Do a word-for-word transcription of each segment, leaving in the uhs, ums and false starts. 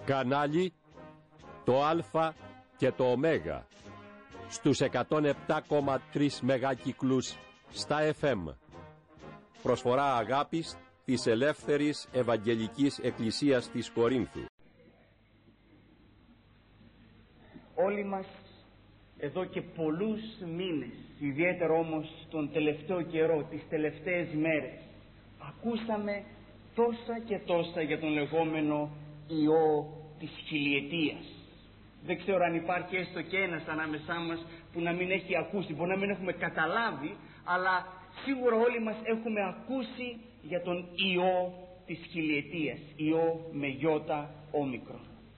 Κανάλι το Α και το Ω στους εκατόν επτά κόμμα τρία μεγάκυκλους στα εφ εμ. Προσφορά αγάπης της Ελεύθερης Ευαγγελικής Εκκλησίας της Κορίνθου. Όλοι μας εδώ και πολλούς μήνες, ιδιαίτερα όμως τον τελευταίο καιρό, τις τελευταίες μέρες, ακούσαμε τόσα και τόσα για τον λεγόμενο ιό της χιλιετίας. Δεν ξέρω αν υπάρχει έστω και ένας ανάμεσά μας που να μην έχει ακούσει, μπορεί να μην έχουμε καταλάβει, αλλά σίγουρα όλοι μας έχουμε ακούσει για τον ιό της χιλιετίας, ιό με γιώτα όμικρον.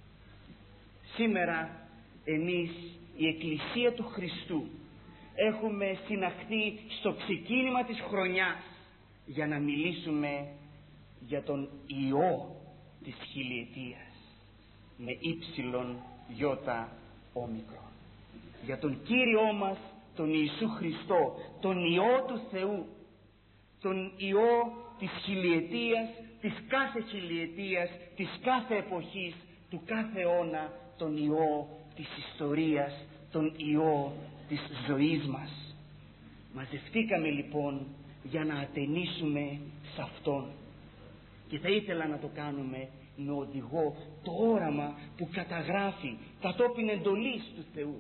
Σήμερα εμείς, η Εκκλησία του Χριστού, έχουμε συναχθεί στο ξεκίνημα της χρονιάς για να μιλήσουμε για τον ιό της χιλιετίας με ύψιλον γιώτα όμικρον, για τον Κύριό μας τον Ιησού Χριστό, τον ιό του Θεού, τον ιό της χιλιετίας, της κάθε χιλιετίας, της κάθε εποχής, του κάθε αιώνα, τον ιό της ιστορίας, τον ιό της ζωής μας. Μαζευτήκαμε λοιπόν για να ατενίσουμε σε Αυτόν, και θα ήθελα να το κάνουμε με οδηγό το όραμα που καταγράφει κατόπιν εντολής του Θεού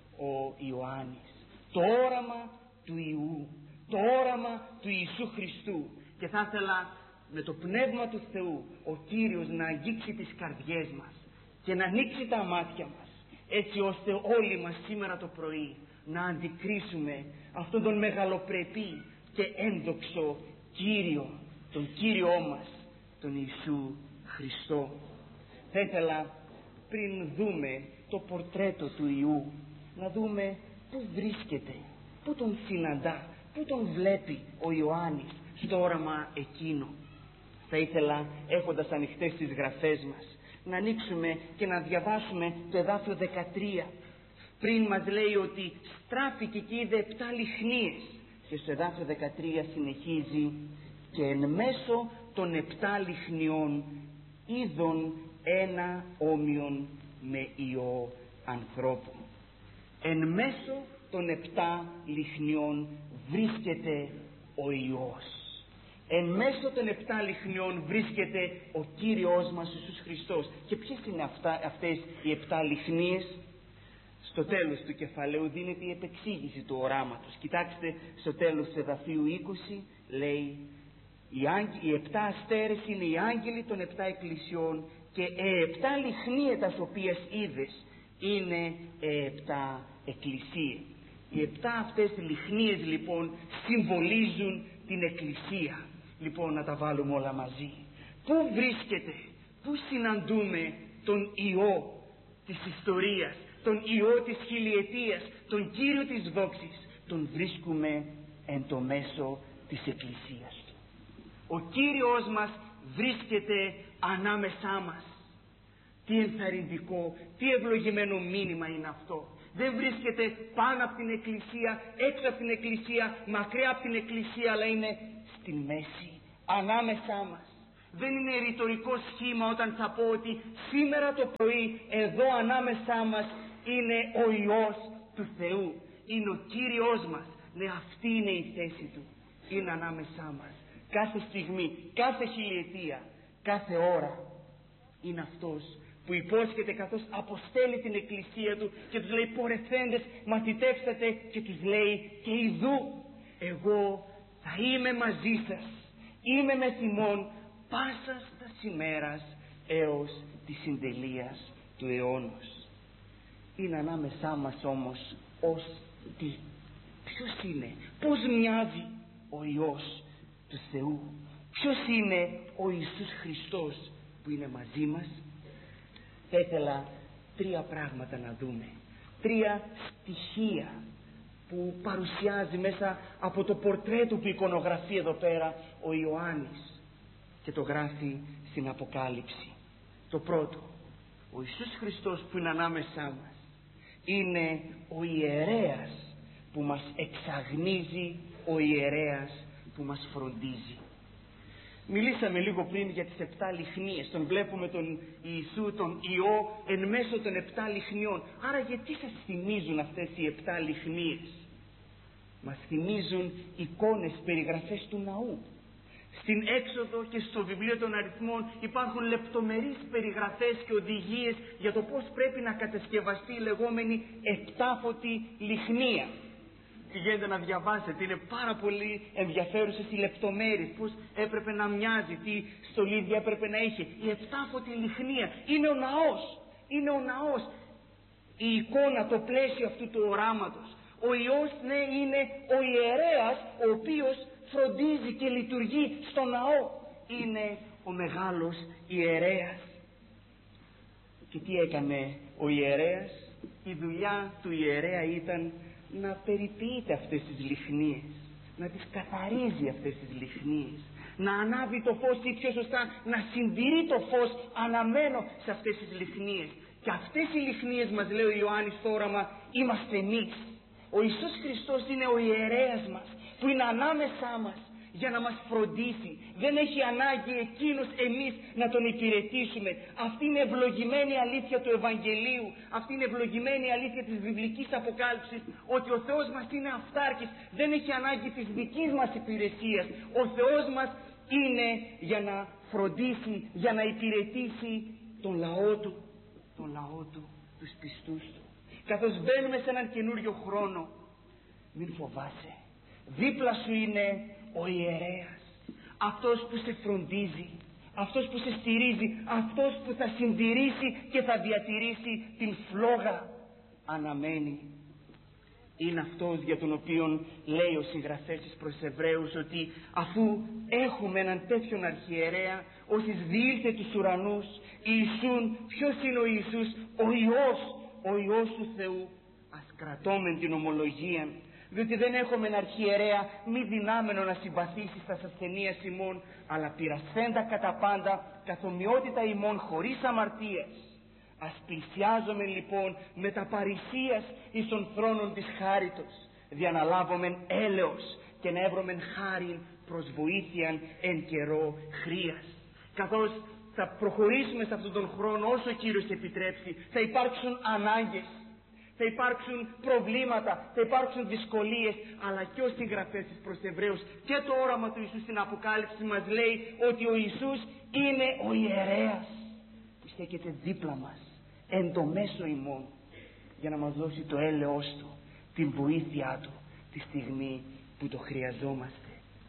ο Ιωάννης, το όραμα του Ιού, το όραμα του Ιησού Χριστού. Και θα ήθελα με το Πνεύμα του Θεού ο Κύριος να αγγίξει τις καρδιές μας και να ανοίξει τα μάτια μας, έτσι ώστε όλοι μας σήμερα το πρωί να αντικρίσουμε αυτόν τον μεγαλοπρεπή και ένδοξο Κύριο, τον Κύριό μας, τον Ιησού Χριστό. Θα ήθελα πριν δούμε το πορτρέτο του Ιού να δούμε πού βρίσκεται, πού τον συναντά, πού τον βλέπει ο Ιωάννης στο όραμα εκείνο. Θα ήθελα, έχοντας ανοιχτές τις γραφές μας, να ανοίξουμε και να διαβάσουμε το εδάφιο δεκατρία. Πριν μας λέει ότι στράφηκε και είδε επτά λιχνίες, και στο εδάφιο δεκατρία συνεχίζει: και εν μέσω των επτά λιχνιών είδον ένα όμοιον με ιό ανθρώπου. Εν μέσω των επτά λιχνιών βρίσκεται ο Υιός. Εν μέσω των επτά λιχνιών βρίσκεται ο Κύριος μας Ιησούς Χριστός. Και ποιες είναι αυτά, αυτές οι επτά λιχνίες? Στο τέλος του κεφαλαίου δίνεται η επεξήγηση του οράματος. Κοιτάξτε, στο τέλος του εδαφίου είκοσι λέει: οι, άγγ, οι επτά αστέρες είναι οι άγγελοι των επτά εκκλησιών, και οι επτά λιχνίες τας οποίες είδες είναι οι επτά εκκλησίες. Οι επτά αυτές λιχνίες λοιπόν συμβολίζουν την εκκλησία. Λοιπόν, να τα βάλουμε όλα μαζί. Πού βρίσκεται, πού συναντούμε τον ιό της ιστορίας, τον ιό της χιλιετίας, τον Κύριο της δόξης? Τον βρίσκουμε εν το μέσο της εκκλησίας του. Ο Κύριος μας βρίσκεται ανάμεσά μας. Τι ενθαρρυντικό, τι ευλογημένο μήνυμα είναι αυτό. Δεν βρίσκεται πάνω από την εκκλησία, έξω από την εκκλησία, μακριά από την εκκλησία, αλλά είναι στην μέση, ανάμεσά μας. Δεν είναι ρητορικό σχήμα όταν θα πω ότι σήμερα το πρωί εδώ ανάμεσά μας είναι ο Υιός του Θεού, είναι ο Κύριος μας. Ναι, αυτή είναι η θέση του, είναι ανάμεσά μας. Κάθε στιγμή, κάθε χιλιετία, κάθε ώρα είναι αυτός που υπόσχεται, καθώς αποστέλει την εκκλησία του και τους λέει: πορευθέντες μαθητεύσατε, και τους λέει: και ιδού εγώ θα είμαι μαζί σας, είμαι με θυμών πάσας τας ημέρας έως της συντελείας του αιώνος. Είναι ανάμεσά μας όμως ως τι? Ποιος είναι, πώς μοιάζει ο Υιός του Θεού, ποιος είναι ο Ιησούς Χριστός που είναι μαζί μας? Θα ήθελα τρία πράγματα να δούμε, τρία στοιχεία που παρουσιάζει μέσα από το πορτρέτο που εικονογραφεί εδώ πέρα ο Ιωάννης και το γράφει στην Αποκάλυψη. Το πρώτο, ο Ιησούς Χριστός που είναι ανάμεσά μας είναι ο ιερέας που μας εξαγνίζει, ο ιερέας που μας φροντίζει. Μιλήσαμε λίγο πριν για τις επτά λιχνίες. Τον βλέπουμε τον Ιησού, τον Υιό, εν μέσω των επτά λιχνιών. Άρα γιατί σας θυμίζουν αυτές οι επτά λιχνίες? Μας θυμίζουν εικόνες, περιγραφές του ναού. Στην Έξοδο και στο βιβλίο των αριθμών υπάρχουν λεπτομερείς περιγραφές και οδηγίες για το πώς πρέπει να κατασκευαστεί η λεγόμενη επτάφωτη λιχνία. Πηγαίνετε να διαβάσετε, είναι πάρα πολύ ενδιαφέρουσες οι λεπτομέρειες, πώς έπρεπε να μοιάζει, τι στολίδια έπρεπε να είχε. Η επτάφωτη λιχνία είναι ο ναός, είναι ο ναός, η εικόνα, το πλαίσιο αυτού του οράματος. Ο Υιός, ναι, είναι ο ιερέας ο οποίος φροντίζει και λειτουργεί στο ναό. Είναι ο μεγάλος ιερέας. Και τι έκανε ο ιερέας? Η δουλειά του ιερέα ήταν να περιποιείται αυτές τις λιχνίες, να τις καθαρίζει αυτές τις λιχνίες, να ανάβει το φως ή πιο σωστά να συντηρεί το φως αναμένο σε αυτές τις λιχνίες. Και αυτές οι λιχνίες, μας λέει ο Ιωάννης στο όραμα, είμαστε εμείς. Ο Ιησούς Χριστός είναι ο ιερέας μας που είναι ανάμεσά μας για να μας φροντίσει. Δεν έχει ανάγκη εκείνος εμείς να τον υπηρετήσουμε. Αυτή είναι ευλογημένη αλήθεια του Ευαγγελίου. Αυτή είναι ευλογημένη αλήθεια της βιβλικής αποκάλυψης, ότι ο Θεός μας είναι αυτάρκης. Δεν έχει ανάγκη της δικής μας υπηρεσίας. Ο Θεός μας είναι για να φροντίσει, για να υπηρετήσει τον λαό του, τον λαό του, τους πιστούς του. Καθώς μπαίνουμε σε έναν καινούριο χρόνο, μην φοβάσαι. Δίπλα σου είναι ο ιερέας, αυτός που σε φροντίζει, αυτός που σε στηρίζει, αυτός που θα συντηρήσει και θα διατηρήσει την φλόγα αναμένη. Είναι αυτός για τον οποίο λέει ο συγγραφέας της προς Εβραίους ότι αφού έχουμε έναν τέτοιον αρχιερέα, όσοι διήλθε τους ουρανούς, Ιησούν. Ποιος είναι ο Ιησούς? Ο Υιός, ο Υιός του Θεού. Ας κρατώμεν την ομολογία, διότι δεν έχουμε ένα αρχιερέα μη δυνάμενο να συμπαθήσει στα ασθενείας ημών, αλλά πειρασθέντα κατά πάντα, καθομοιότητα ημών χωρίς αμαρτίας. Ας πλησιάζομεν λοιπόν με τα παρησίας εις των θρόνων της χάριτος, διαναλάβομεν έλεος και να έβρομεν χάριν προς βοήθειαν εν καιρό χρίας. Καθώς θα προχωρήσουμε σε αυτόν τον χρόνο, όσο ο Κύριος επιτρέψει, θα υπάρξουν ανάγκες, θα υπάρξουν προβλήματα, θα υπάρξουν δυσκολίες, αλλά και ο συγγραφέας της προς Εβραίους και το όραμα του Ιησού στην Αποκάλυψη μας λέει ότι ο Ιησούς είναι ο ιερέας που στέκεται δίπλα μας, εν το μέσο ημών, για να μας δώσει το έλεος του, την βοήθειά του τη στιγμή που το χρειαζόμαστε.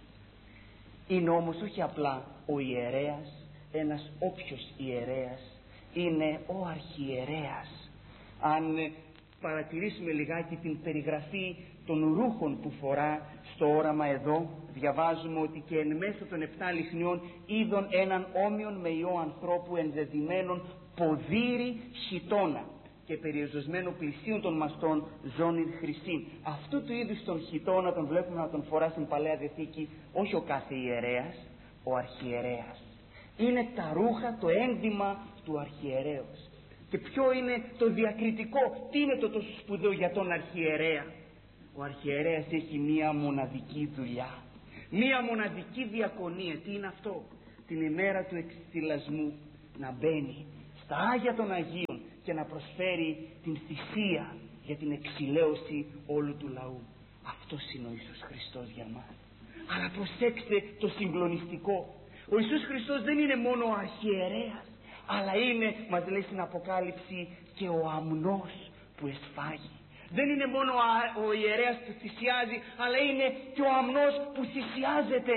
Είναι όμως όχι απλά ο ιερέας, ένας όποιος ιερέας, είναι ο αρχιερέας. Αν παρατηρήσουμε λιγάκι την περιγραφή των ρούχων που φορά στο όραμα εδώ, διαβάζουμε ότι και εν μέσω των επτά λιχνιών είδον έναν όμοιον με ιό ανθρώπου ενδεδειμένον ποδήρι χιτώνα και περιοζωσμένο πλησίον των μαστών ζώνην χρυσήν. Αυτού του είδους τον χιτώνα τον βλέπουμε να τον φορά στην Παλαιά Διαθήκη όχι ο κάθε ιερέας, ο αρχιερέας. Είναι τα ρούχα, το ένδυμα του αρχιερέως. Και ποιο είναι το διακριτικό, τι είναι το τόσο σπουδαίο για τον αρχιερέα? Ο αρχιερέας έχει μία μοναδική δουλειά, μία μοναδική διακονία. Τι είναι αυτό? Την ημέρα του εξιστηλασμού να μπαίνει στα Άγια των Αγίων και να προσφέρει την θυσία για την εξηλαίωση όλου του λαού. Αυτός είναι ο Ιησούς Χριστός για μας. Αλλά προσέξτε το συγκλονιστικό. Ο Ιησούς Χριστός δεν είναι μόνο ο αρχιερέας, αλλά είναι, μας λέει στην Αποκάλυψη, και ο αμνός που εσφάγει. Δεν είναι μόνο ο ιερέας που θυσιάζει, αλλά είναι και ο αμνός που θυσιάζεται.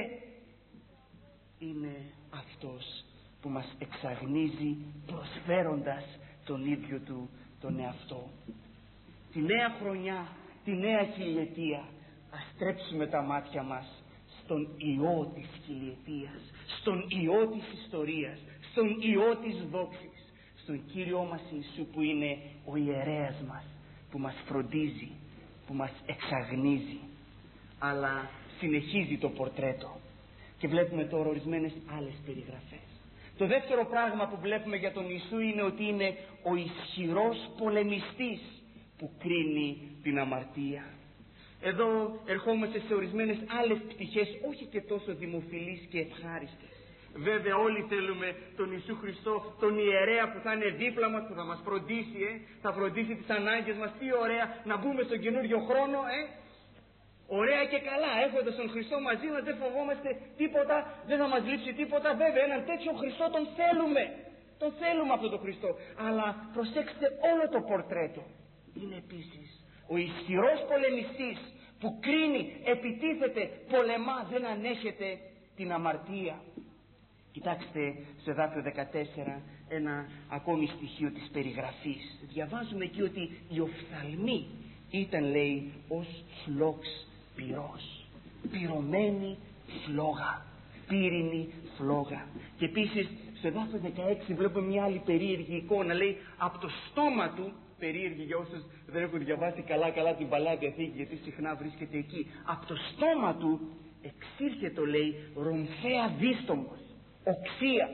Είναι αυτός που μας εξαγνίζει προσφέροντας τον ίδιο του τον εαυτό. Τη νέα χρονιά, τη νέα χιλιετία, ας στρέψουμε τα μάτια μας στον Υιό της χιλιετίας, στον Υιό της ιστορίας, στον Υιό της δόξης, στον Κύριό μας Ιησού που είναι ο ιερέας μας, που μας φροντίζει, που μας εξαγνίζει. Αλλά συνεχίζει το πορτρέτο και βλέπουμε τώρα ορισμένες άλλες περιγραφές. Το δεύτερο πράγμα που βλέπουμε για τον Ιησού είναι ότι είναι ο ισχυρός πολεμιστής που κρίνει την αμαρτία. Εδώ ερχόμαστε σε ορισμένες άλλες πτυχές, όχι και τόσο δημοφιλείς και ευχάριστες. Βέβαια όλοι θέλουμε τον Ιησού Χριστό, τον ιερέα που θα είναι δίπλα μας, που θα μας φροντίσει, ε, θα φροντίσει τις ανάγκες μας. Τι ωραία να μπούμε στον καινούριο χρόνο, ε. Ωραία και καλά, έχοντας τον Χριστό μαζί μας δεν φοβόμαστε τίποτα, δεν θα μας λείψει τίποτα. Βέβαια έναν τέτοιο Χριστό τον θέλουμε, τον θέλουμε αυτόν τον Χριστό. Αλλά προσέξτε όλο το πορτρέτο. Είναι επίσης ο ισχυρός πολεμιστής που κρίνει, επιτίθεται, πολεμά, δεν ανέχεται την αμαρτία. Κοιτάξτε στο εδάφιο δεκατέσσερα ένα ακόμη στοιχείο της περιγραφής. Διαβάζουμε εκεί ότι η οφθαλμή ήταν, λέει, ως φλόξ πυρός, πυρωμένη φλόγα, πύρινη φλόγα. Και επίσης στο εδάφιο δεκαέξι βλέπουμε μια άλλη περίεργη εικόνα, λέει, από το στόμα του, περίεργη για όσους δεν έχουν διαβάσει καλά καλά την Παλαιά Διαθήκη, γιατί συχνά βρίσκεται εκεί, από το στόμα του εξήρχεται, λέει, ρομφαία δίστομος, οξία.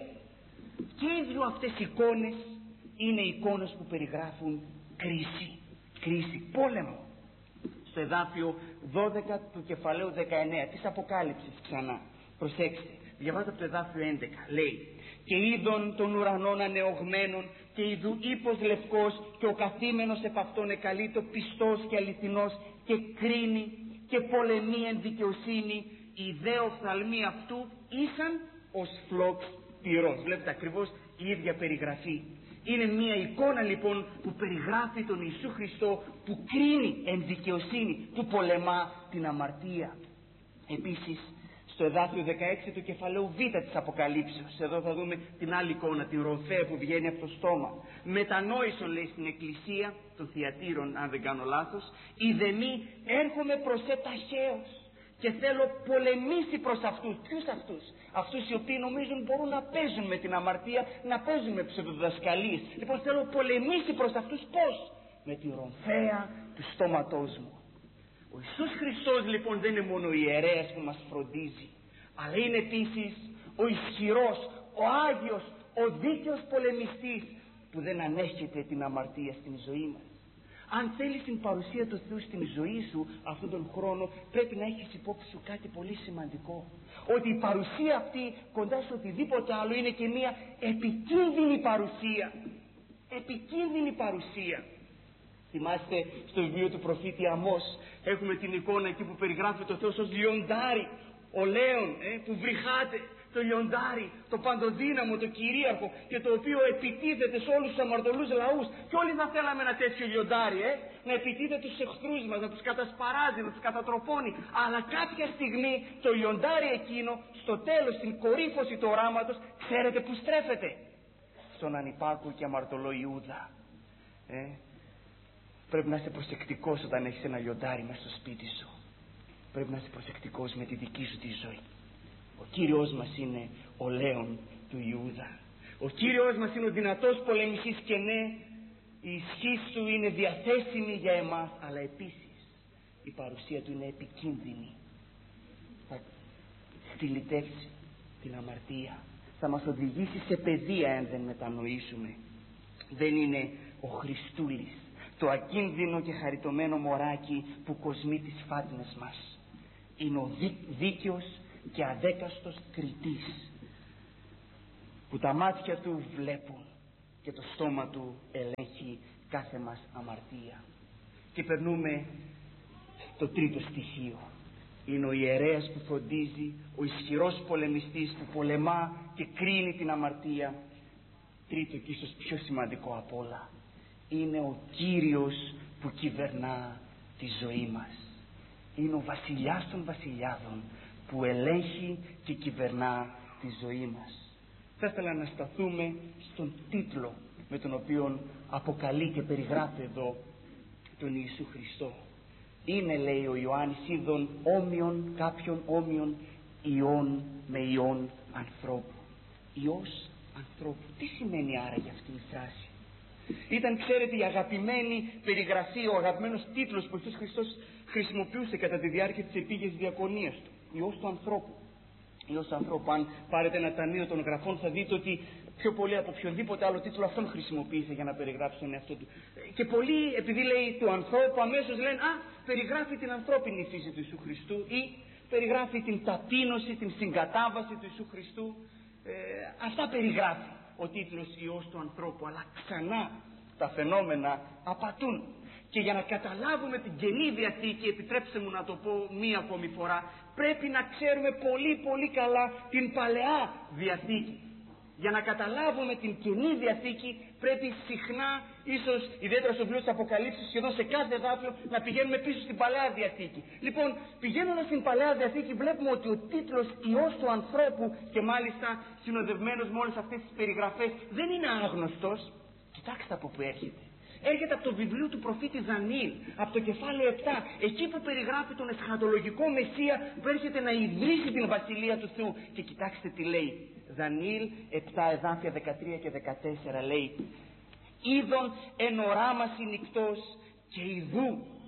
Και οι δύο αυτές εικόνες είναι εικόνες που περιγράφουν κρίση, κρίση, πόλεμο. Στο εδάφιο δώδεκα του κεφαλαίου δεκαεννέα της Αποκάλυψης ξανά, προσέξτε, διαβάζω από το εδάφιο έντεκα, λέει, και είδον των ουρανών ανεωγμένων και ειδού ύπος λευκός και ο καθήμενος επ' αυτόν εκαλείτο πιστός και αληθινός και κρίνει και πολεμεί εν δικαιοσύνη, οι δε οφθαλμοί αυτού ήσαν ως φλόξ πυρός. Βλέπετε ακριβώς η ίδια περιγραφή. Είναι μια εικόνα λοιπόν που περιγράφει τον Ιησού Χριστό, που κρίνει εν δικαιοσύνη, που πολεμά την αμαρτία. Επίσης στο εδάφιο δεκαέξι του κεφαλαίου Β της Αποκαλύψεως, εδώ θα δούμε την άλλη εικόνα, την ρομφαία που βγαίνει από το στόμα. Μετανόησον, λέει, στην εκκλησία των Θυατήρων, αν δεν κάνω λάθος, ειδεμή έρχομαι προς εταχαίως και θέλω πολεμήσει προς αυτούς. Ποιους αυτούς? Αυτούς οι οποίοι νομίζουν μπορούν να παίζουν με την αμαρτία, να παίζουν με ψευδοδιδασκαλίες. Λοιπόν, θέλω πολεμήσει προς αυτούς πώς? Με τη ρομφαία του στόματός μου. Ο Ιησούς Χριστός λοιπόν δεν είναι μόνο ο ιερέας που μας φροντίζει, αλλά είναι επίσης ο ισχυρός, ο Άγιος, ο δίκαιος πολεμιστής που δεν ανέχεται την αμαρτία στην ζωή μας. Αν θέλεις την παρουσία του Θεού στην ζωή σου αυτόν τον χρόνο, πρέπει να έχεις υπόψη σου κάτι πολύ σημαντικό. Ότι η παρουσία αυτή κοντά σε οτιδήποτε άλλο είναι και μια επικίνδυνη παρουσία. Επικίνδυνη παρουσία. Θυμάστε στο βιβλίο του προφήτη Αμώς, έχουμε την εικόνα εκεί που περιγράφει το Θεός ως λιοντάρι, ο Λέων, ε, που βρυχάται, το λιοντάρι, το παντοδύναμο, το κυρίαρχο, και το οποίο επιτίθεται σε όλους τους αμαρτωλούς λαούς. Και όλοι θα θέλαμε ένα τέτοιο λιοντάρι, ε, να επιτίθεται στους εχθρούς μας, να τους κατασπαράζει, να τους κατατροπώνει. Αλλά κάποια στιγμή το λιοντάρι εκείνο, στο τέλος, στην κορύφωση του οράματος, ξέρετε που στρέφεται? Στον ανυπάκο και αμαρτωλό Ιούδα. Ε, Πρέπει να είσαι προσεκτικός όταν έχεις ένα λιοντάρι μέσα στο σπίτι σου. Πρέπει να είσαι προσεκτικός με τη δική σου τη ζωή. Ο Κύριος μας είναι ο Λέων του Ιούδα. Ο Κύριος μας είναι ο δυνατός πολεμιστής, και ναι, η ισχύ του είναι διαθέσιμη για εμάς, αλλά επίσης η παρουσία του είναι επικίνδυνη. Θα στυλιτεύσει την αμαρτία, θα μας οδηγήσει σε παιδεία αν δεν μετανοήσουμε. Δεν είναι ο Χριστούλης, το ακίνδυνο και χαριτωμένο μωράκι που κοσμεί τις φάτνες μας. Είναι ο δί, δίκαιος και αδέκαστος κριτής, που τα μάτια του βλέπουν και το στόμα του ελέγχει κάθε μας αμαρτία. Και περνούμε στο τρίτο στοιχείο. Είναι ο ιερέας που φροντίζει, ο ισχυρός πολεμιστής που πολεμά και κρίνει την αμαρτία. Τρίτο και ίσως πιο σημαντικό απ' όλα, είναι ο Κύριος που κυβερνά τη ζωή μας. Είναι ο βασιλιάς των βασιλιάδων που ελέγχει και κυβερνά τη ζωή μας. Θα ήθελα να σταθούμε στον τίτλο με τον οποίο αποκαλεί και περιγράφει εδώ τον Ιησού Χριστό. Είναι, λέει ο Ιωάννης, είδον όμοιον, κάποιον όμοιον ιών με ιών ανθρώπου. Υιός ανθρώπου. Τι σημαίνει άραγε αυτή η φράση? Ήταν, ξέρετε, η αγαπημένη περιγραφή, ο αγαπημένος τίτλος που ο Ιησούς Χριστός χρησιμοποιούσε κατά τη διάρκεια της επίγειας διακονίας του. Υιός του ανθρώπου. Υιός του ανθρώπου. Αν πάρετε ένα ταμείο των γραφών θα δείτε ότι πιο πολύ από οποιονδήποτε άλλο τίτλο αυτόν χρησιμοποίησε για να περιγράψει τον εαυτό του. Και πολλοί, επειδή λέει του ανθρώπου, αμέσως λένε «Α, περιγράφει την ανθρώπινη φύση του Ιησού Χριστού» ή περιγράφει την ταπείνωση, την συγκατάβαση του Ιησού Χριστού. Ε, αυτά περιγράφει ο τίτλος «Υιός του ανθρώπου», αλλά ξανά τα φαινόμενα απατούν. Και για να καταλάβουμε την Καινή Διαθήκη, επιτρέψτε μου να το πω μία ακόμη φορά, πρέπει να ξέρουμε πολύ πολύ καλά την Παλαιά Διαθήκη. Για να καταλάβουμε την Καινή Διαθήκη πρέπει συχνά, ίσως ιδιαίτερα στο βιβλίο της Αποκαλύψης, σχεδόν σε κάθε δάφιο, να πηγαίνουμε πίσω στην Παλαιά Διαθήκη. Λοιπόν, πηγαίνοντας στην Παλαιά Διαθήκη βλέπουμε ότι ο τίτλος «Υιός του ανθρώπου», και μάλιστα συνοδευμένος με όλες αυτές τις περιγραφές, δεν είναι άγνωστος. Κοιτάξτε από που έρχεται. Έρχεται από το βιβλίο του προφήτη Δανιήλ, από το κεφάλαιο επτά, εκεί που περιγράφει τον εσχατολογικό Μεσσία που έρχεται να ιδρύσει την Βασιλεία του Θεού. Και κοιτάξτε τι λέει. Δανιήλ επτά εδάφια δεκατρία και δεκατέσσερα λέει: «Είδον εν οράματι νυκτός και ιδού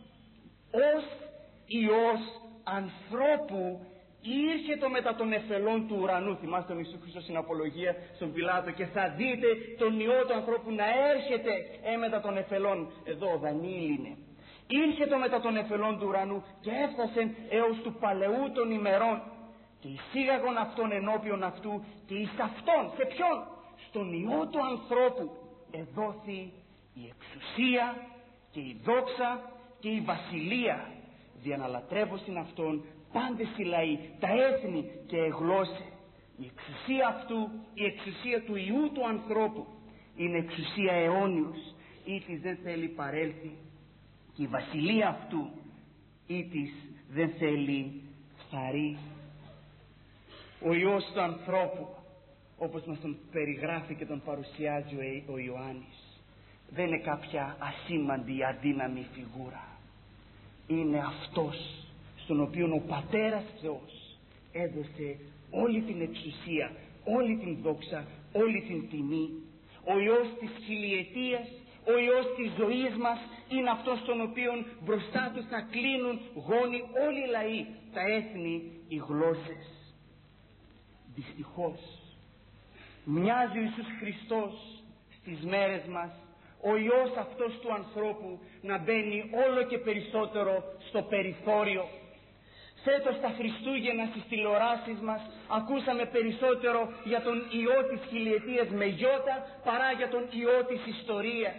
ως Υιός ανθρώπου ήρχε το μετά των νεφελών του ουρανού». Θυμάστε τον Ιησού Χριστό στην Απολογία στον Πιλάτο: «Και θα δείτε τον Υιό του ανθρώπου να έρχεται έμετα των νεφελών». Εδώ ο Δανιήλ είναι. «Ήρχε το μετά των νεφελών του ουρανού και έφτασε έως του παλαιού των ημερών και εισήγαγον αυτόν ενώπιον αυτού και εις αυτόν». Σε ποιον? Στον Υιό του ανθρώπου εδόθη η εξουσία και η δόξα και η βασιλεία, διαναλατρεύωσιν αυτόν πάντες οι λαοί, τα έθνη και οι γλώσσες. Η εξουσία αυτού, η εξουσία του Υιού του ανθρώπου, είναι εξουσία αιώνιος, ή της δεν θέλει παρέλθει, και η βασιλεία αυτού ή της δεν θέλει φθαρεί. Ο Υιός του ανθρώπου, όπως μας τον περιγράφει και τον παρουσιάζει ο Ιωάννης, δεν είναι κάποια ασήμαντη αδύναμη φιγούρα. Είναι αυτός στον οποίον ο Πατέρας Θεός έδωσε όλη την εξουσία, όλη την δόξα, όλη την τιμή. Ο Υιός της χιλιετίας, ο Υιός της ζωής μας, είναι αυτός στον οποίον μπροστά του θα κλείνουν γόνοι όλοι οι λαοί, τα έθνη, οι γλώσσες. Δυστυχώς μοιάζει ο Ιησούς Χριστός στις μέρες μας, ο Υιός αυτός του ανθρώπου, να μπαίνει όλο και περισσότερο στο περιθώριο. Φέτος τα Χριστούγεννα στις τηλεοράσεις μας ακούσαμε περισσότερο για τον Υιό της χιλιετίας με γιώτα παρά για τον Υιό της ιστορίας.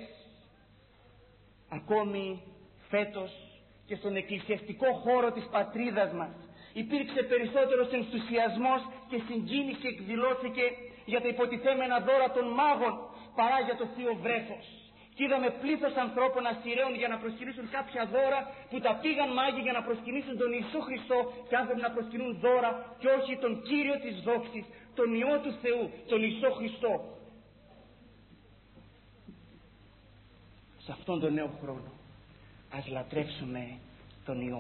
Ακόμη φέτος και στον εκκλησιαστικό χώρο της πατρίδας μας υπήρξε περισσότερος ενθουσιασμός και συγκίνηση εκδηλώθηκε για τα υποτιθέμενα δώρα των μάγων παρά για το Θείο Βρέφος. Και είδαμε πλήθος ανθρώπων ασυραίων για να προσκυνήσουν κάποια δώρα που τα πήγαν μάγοι για να προσκυνήσουν τον Ιησού Χριστό, και άνθρωποι να προσκυνούν δώρα και όχι τον Κύριο της δόξης, τον Υιό του Θεού, τον Ιησού Χριστό. Σε αυτόν τον νέο χρόνο ας λατρεύσουμε τον Υιό.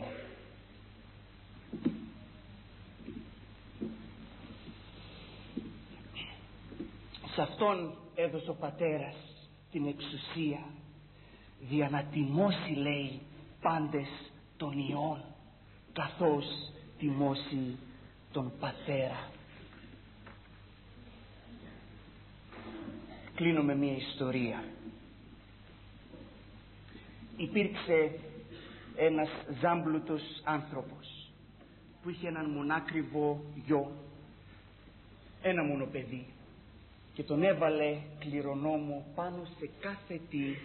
Σε αυτόν έδωσε ο Πατέρας την εξουσία δια να τιμώσει, λέει, πάντες των Υιών, καθώς τιμώσει τον Πατέρα. Κλείνω με μια ιστορία. Υπήρξε ένας ζάμπλουτος άνθρωπος που είχε έναν μονάκριβο γιο, ένα μόνο παιδί, και τον έβαλε κληρονόμο πάνω σε κάθε τι